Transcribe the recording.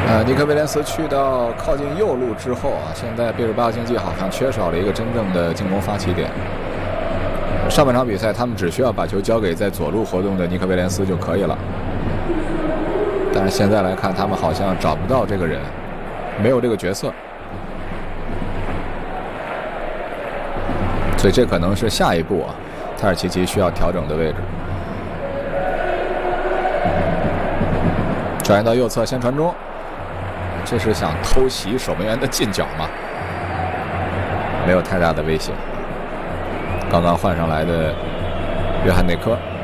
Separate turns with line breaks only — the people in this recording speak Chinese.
尼克威廉斯去到靠近右路之后啊，现在毕尔巴鄂竞技好像缺少了一个真正的进攻发起点。上半场比赛，他们只需要把球交给在左路活动的尼克威廉斯就可以了。但是现在来看，他们好像找不到这个人，没有这个角色，所以这可能是下一步啊，泰尔齐奇需要调整的位置。转移到右侧，先传中，这是想偷袭守门员的近角吗？没有太大的威胁。刚刚换上来的约翰内科。